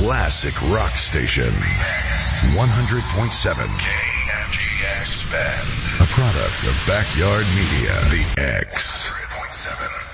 classic rock station. 100.7 KMGX Bend. A product of Backyard Media. The X. 100.7.